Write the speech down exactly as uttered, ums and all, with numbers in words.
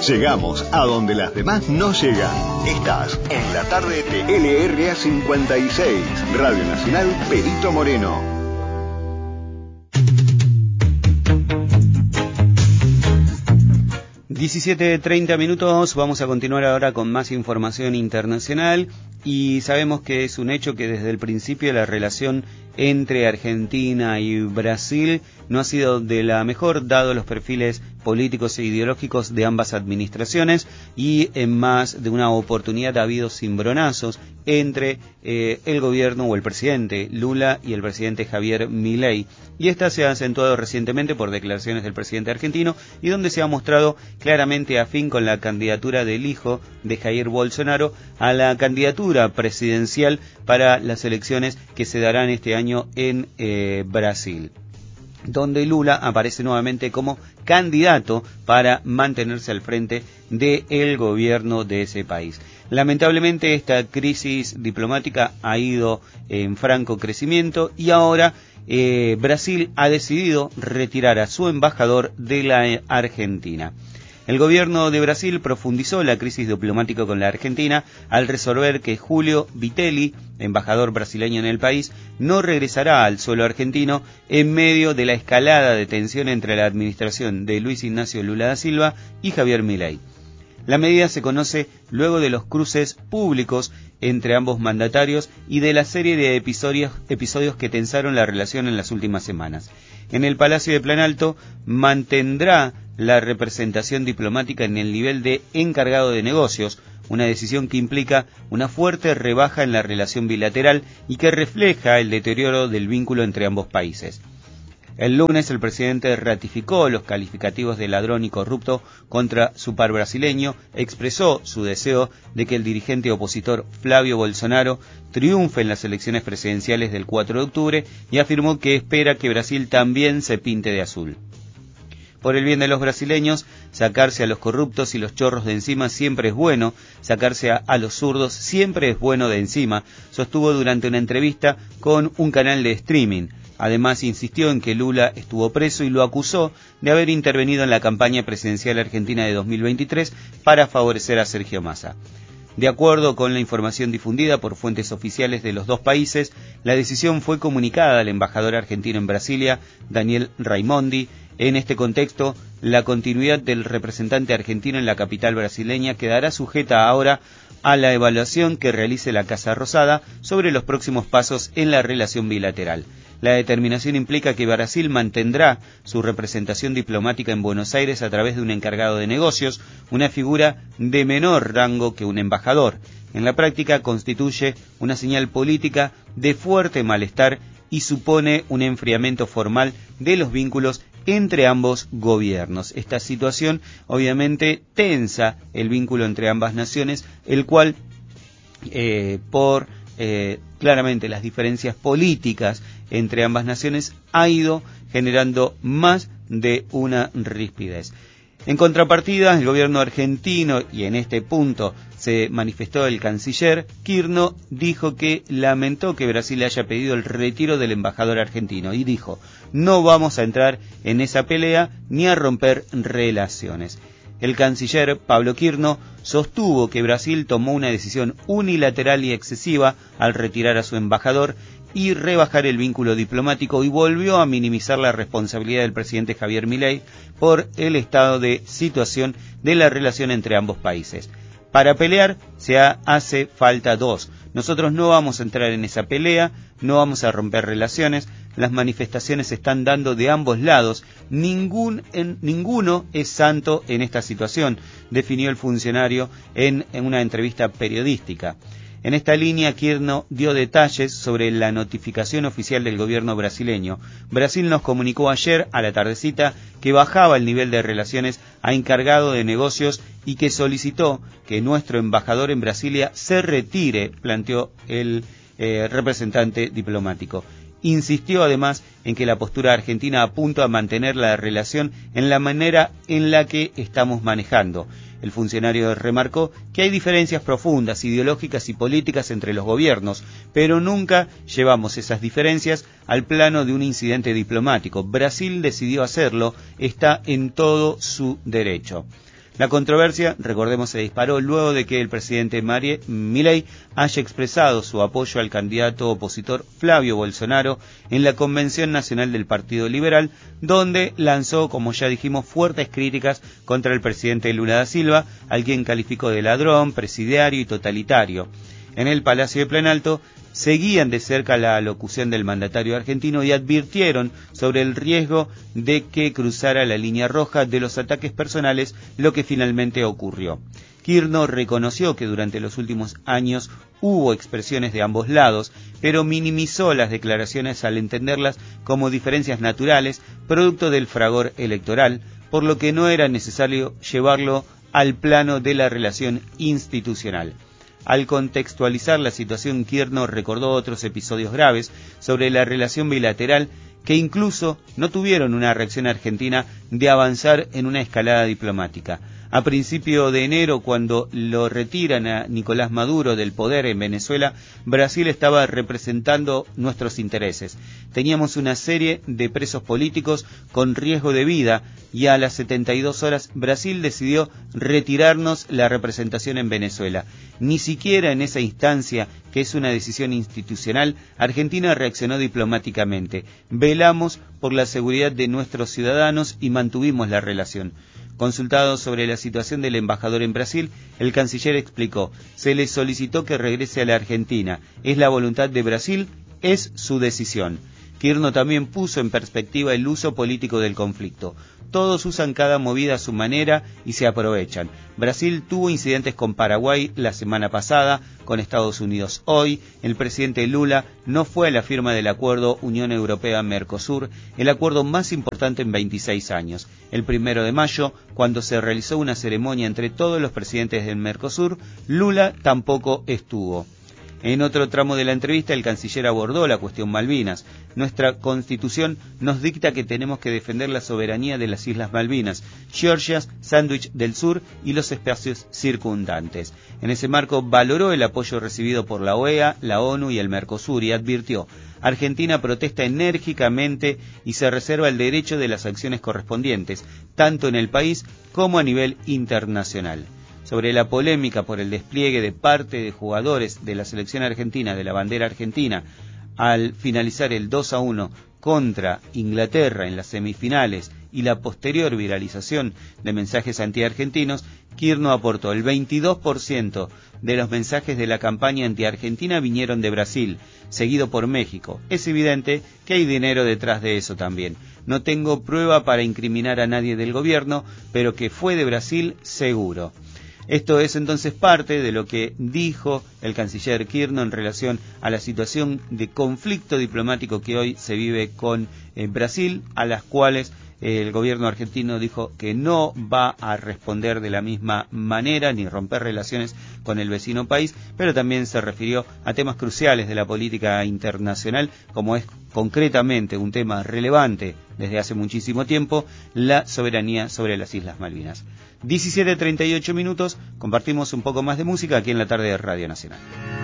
Llegamos a donde las demás no llegan. Estás en la tarde de L R A cincuenta y seis, Radio Nacional Perito Moreno. diecisiete treinta minutos, vamos a continuar ahora con más información internacional y sabemos que es un hecho que desde el principio la relación entre Argentina y Brasil no ha sido de la mejor, dado los perfiles políticos e ideológicos de ambas administraciones, y en más de una oportunidad ha habido cimbronazos entre eh, el gobierno o el presidente Lula y el presidente Javier Milei, y esta se ha acentuado recientemente por declaraciones del presidente argentino, y donde se ha mostrado claramente afín con la candidatura del hijo de Jair Bolsonaro a la candidatura presidencial para las elecciones que se darán este año en eh, Brasil, donde Lula aparece nuevamente como candidato para mantenerse al frente del gobierno de ese país. Lamentablemente esta crisis diplomática ha ido en franco crecimiento y ahora eh, Brasil ha decidido retirar a su embajador de la Argentina. El gobierno de Brasil profundizó la crisis diplomática con la Argentina al resolver que Julio Vitelli, embajador brasileño en el país, no regresará al suelo argentino en medio de la escalada de tensión entre la administración de Luis Ignacio Lula da Silva y Javier Milei. La medida se conoce luego de los cruces públicos entre ambos mandatarios y de la serie de episodios, episodios que tensaron la relación en las últimas semanas. En el Palacio de Planalto mantendrá la representación diplomática en el nivel de encargado de negocios, una decisión que implica una fuerte rebaja en la relación bilateral y que refleja el deterioro del vínculo entre ambos países. El lunes el presidente ratificó los calificativos de ladrón y corrupto contra su par brasileño, expresó su deseo de que el dirigente opositor Flavio Bolsonaro triunfe en las elecciones presidenciales del cuatro de octubre y afirmó que espera que Brasil también se pinte de azul. Por el bien de los brasileños, sacarse a los corruptos y los chorros de encima siempre es bueno, sacarse a, a los zurdos siempre es bueno de encima, sostuvo durante una entrevista con un canal de streaming. Además, insistió en que Lula estuvo preso y lo acusó de haber intervenido en la campaña presidencial argentina de dos mil veintitrés para favorecer a Sergio Massa. De acuerdo con la información difundida por fuentes oficiales de los dos países, la decisión fue comunicada al embajador argentino en Brasilia, Daniel Raimondi. En este contexto, la continuidad del representante argentino en la capital brasileña quedará sujeta ahora a la evaluación que realice la Casa Rosada sobre los próximos pasos en la relación bilateral. La determinación implica que Brasil mantendrá su representación diplomática en Buenos Aires a través de un encargado de negocios, una figura de menor rango que un embajador. En la práctica constituye una señal política de fuerte malestar y supone un enfriamiento formal de los vínculos entre ambos gobiernos. Esta situación obviamente tensa el vínculo entre ambas naciones, el cual eh, por eh, claramente las diferencias políticas entre ambas naciones ha ido generando más de una rispidez. En contrapartida, el gobierno argentino, y en este punto se manifestó el canciller Kirchner, dijo que lamentó que Brasil haya pedido el retiro del embajador argentino y dijo: no vamos a entrar en esa pelea ni a romper relaciones. El canciller Pablo Kirchner sostuvo que Brasil tomó una decisión unilateral y excesiva al retirar a su embajador y rebajar el vínculo diplomático, y volvió a minimizar la responsabilidad del presidente Javier Milei por el estado de situación de la relación entre ambos países. Para pelear se hace falta dos. Nosotros no vamos a entrar en esa pelea, no vamos a romper relaciones, las manifestaciones se están dando de ambos lados, ningún, en, ninguno es santo en esta situación, definió el funcionario en, en una entrevista periodística. En esta línea, Kirchner dio detalles sobre la notificación oficial del gobierno brasileño. Brasil nos comunicó ayer a la tardecita que bajaba el nivel de relaciones a encargado de negocios y que solicitó que nuestro embajador en Brasilia se retire, planteó el eh, representante diplomático. Insistió además en que la postura argentina apunta a mantener la relación en la manera en la que estamos manejando. El funcionario remarcó que hay diferencias profundas, ideológicas y políticas entre los gobiernos, pero nunca llevamos esas diferencias al plano de un incidente diplomático. Brasil decidió hacerlo, está en todo su derecho. La controversia, recordemos, se disparó luego de que el presidente Milei haya expresado su apoyo al candidato opositor Flavio Bolsonaro en la Convención Nacional del Partido Liberal, donde lanzó, como ya dijimos, fuertes críticas contra el presidente Lula da Silva, al quien calificó de ladrón, presidiario y totalitario. En el Palacio de Planalto seguían de cerca la alocución del mandatario argentino y advirtieron sobre el riesgo de que cruzara la línea roja de los ataques personales, lo que finalmente ocurrió. Kirchner reconoció que durante los últimos años hubo expresiones de ambos lados, pero minimizó las declaraciones al entenderlas como diferencias naturales, producto del fragor electoral, por lo que no era necesario llevarlo al plano de la relación institucional. Al contextualizar la situación, Kirchner recordó otros episodios graves sobre la relación bilateral que incluso no tuvieron una reacción argentina de avanzar en una escalada diplomática. A principio de enero, cuando lo retiran a Nicolás Maduro del poder en Venezuela, Brasil estaba representando nuestros intereses. Teníamos una serie de presos políticos con riesgo de vida y a las setenta y dos horas Brasil decidió retirarnos la representación en Venezuela. Ni siquiera en esa instancia, que es una decisión institucional, Argentina reaccionó diplomáticamente. Velamos por la seguridad de nuestros ciudadanos y mantuvimos la relación. Consultado sobre la situación del embajador en Brasil, el canciller explicó: se le solicitó que regrese a la Argentina. Es la voluntad de Brasil, es su decisión. Kirchner también puso en perspectiva el uso político del conflicto. Todos usan cada movida a su manera y se aprovechan. Brasil tuvo incidentes con Paraguay la semana pasada, con Estados Unidos hoy. El presidente Lula no fue a la firma del acuerdo Unión Europea-Mercosur, el acuerdo más importante en veintiséis años. El primero de mayo, cuando se realizó una ceremonia entre todos los presidentes del Mercosur, Lula tampoco estuvo. En otro tramo de la entrevista, el canciller abordó la cuestión Malvinas. Nuestra Constitución nos dicta que tenemos que defender la soberanía de las Islas Malvinas, Georgias, Sándwich del Sur y los espacios circundantes. En ese marco, valoró el apoyo recibido por la O E A, la ONU y el Mercosur y advirtió: Argentina protesta enérgicamente y se reserva el derecho de las sanciones correspondientes, tanto en el país como a nivel internacional. Sobre la polémica por el despliegue de parte de jugadores de la selección argentina de la bandera argentina al finalizar el dos a uno contra Inglaterra en las semifinales y la posterior viralización de mensajes antiargentinos, Kirchner aportó: el veintidós por ciento de los mensajes de la campaña antiargentina vinieron de Brasil, seguido por México. Es evidente que hay dinero detrás de eso también. No tengo prueba para incriminar a nadie del gobierno, pero que fue de Brasil seguro. Esto es entonces parte de lo que dijo el canciller Kirchner en relación a la situación de conflicto diplomático que hoy se vive con eh, Brasil, a las cuales eh, el gobierno argentino dijo que no va a responder de la misma manera ni romper relaciones con el vecino país, pero también se refirió a temas cruciales de la política internacional, como es concretamente un tema relevante desde hace muchísimo tiempo, la soberanía sobre las Islas Malvinas. diecisiete treinta y ocho minutos, compartimos un poco más de música aquí en la tarde de Radio Nacional.